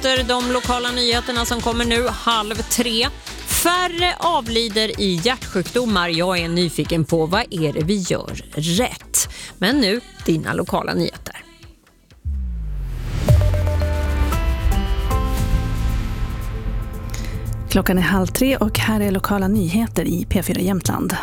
efter de lokala nyheterna som kommer nu 2:30. Färre avlider i hjärtsjukdomar. Jag är nyfiken på vad är det vi gör rätt. Men nu dina lokala nyheter. Klockan är 2:30 och här är lokala nyheter i P4 Jämtland.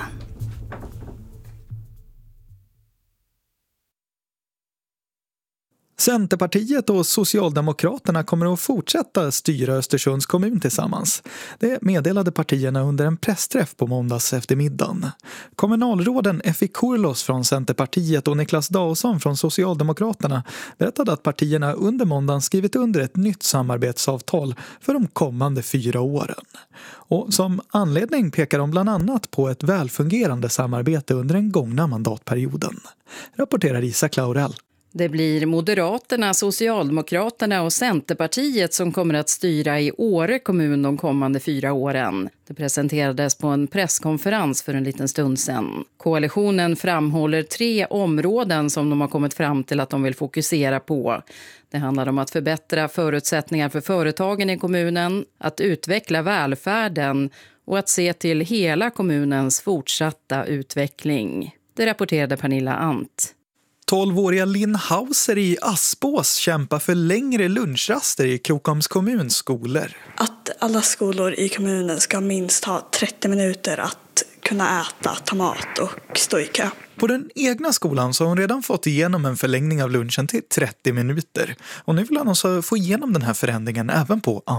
Centerpartiet och Socialdemokraterna kommer att fortsätta styra Östersunds kommun tillsammans. Det meddelade partierna under en pressträff på måndags eftermiddagen. Kommunalråden Effi Kurlos från Centerpartiet och Niklas Dausson från Socialdemokraterna berättade att partierna under måndagen skrivit under ett nytt samarbetsavtal för de kommande 4 åren. Och som anledning pekar de bland annat på ett välfungerande samarbete under den gångna mandatperioden. Rapporterar Isak Laurell. Det blir Moderaterna, Socialdemokraterna och Centerpartiet som kommer att styra i Åre kommun de kommande 4 åren. Det presenterades på en presskonferens för en liten stund sedan. Koalitionen framhåller 3 områden som de har kommit fram till att de vill fokusera på. Det handlar om att förbättra förutsättningar för företagen i kommunen, att utveckla välfärden och att se till hela kommunens fortsatta utveckling. Det rapporterade Pernilla Ant. 12-åriga Linn Hauser i Aspås kämpar för längre lunchraster i Krokoms kommuns skolor. Att alla skolor i kommunen ska minst ha 30 minuter att kunna äta, ta mat och stå i kö. På den egna skolan så har hon redan fått igenom en förlängning av lunchen till 30 minuter. Och nu vill han också få igenom den här förändringen även på